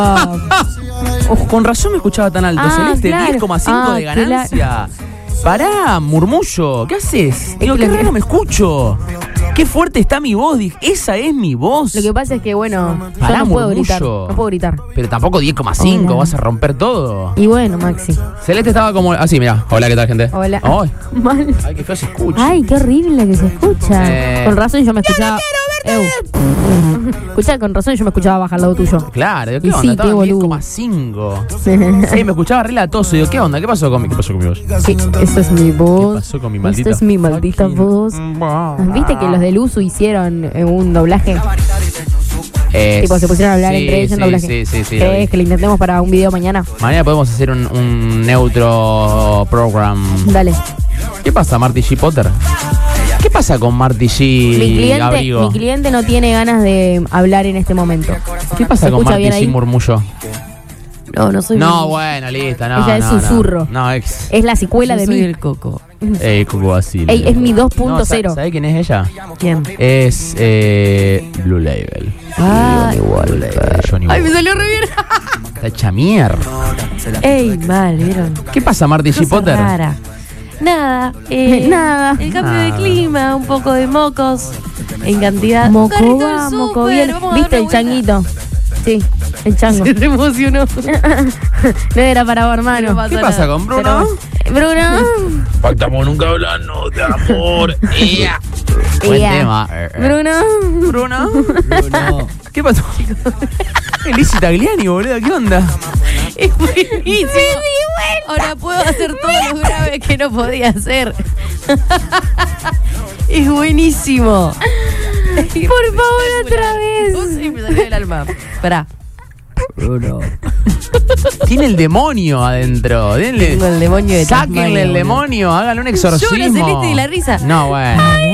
Ojo, con razón me escuchaba tan alto. Celeste, claro. 10,5 de ganancia. Pará, murmullo. ¿Qué haces? Digo, qué raro me escucho. Qué fuerte está mi voz. Esa es mi voz. Lo que pasa es que, bueno, pará, yo no puedo murmullo. gritar. No puedo gritar. Pero tampoco 10,5. Vas a romper todo. Y bueno, Maxi. Celeste estaba como así, mirá. Hola, ¿qué tal, gente? Hola. Ay, Mal. ay, qué feo se escucha. Ay, qué horrible que se escucha. Con razón yo me escuchaba. Escuchá, con razón yo me escuchaba bajar al lado tuyo. Claro, ¿qué Y onda? sí, Estaba qué en boludo. 10,5. Sí, me escuchaba relatoso. Digo, ¿qué onda? ¿Qué pasó con mi voz? Sí, esa es mi voz. ¿Qué pasó con mi maldita? Esta es mi maldita voz. ¿Viste que los del Uso hicieron un doblaje? Tipo, se pusieron a hablar entre ellos en doblaje. Sí. ¿Querés que lo intentemos para un video mañana? Mañana podemos hacer un neutro program. Dale. ¿Qué pasa, Marty G. Potter? ¿Qué pasa con Marty G. Abrigo? Mi cliente no tiene ganas de hablar en este momento. ¿Qué pasa con Marty G. Murmullo? No soy. No, bueno, listo, no. Ella es susurro. No, es la secuela de mí. Soy el Coco. Coco así. Es mi 2.0. No, ¿sabés quién es ella? ¿Quién? Es Blue Label. Ah, Blue Label, Johnny ay, Walker. me salió re bien. Está hecha mierda. Ey, mal, ¿vieron? ¿Qué pasa, Marty G. Cosa Potter? rara. Nada, Nada. El cambio de clima, un poco de mocos en cantidad. Un carrito del Mocoba, súper, mocobiel. vamos a ¿Viste dar el una changuito? Sí, el chango. vuelta. Se emocionó. No era para vos, hermano. No ¿Qué pasa con Bruno? Bruno. Pactamos nunca hablando de amor. Buen tema. Bruno. ¿Qué pasó? Elise Tagliani, boludo, ¿qué onda? Es buenísimo. Ahora puedo hacer todos los graves que no podía hacer. Es buenísimo. Por favor, otra vez. Sí, me salió del alma. Pará. Bruno. Tiene el demonio adentro. Denle, Tengo el demonio de sáquenle Tasmania, el boludo. demonio, háganle un exorcismo. Llora Celeste de la risa. No, bueno.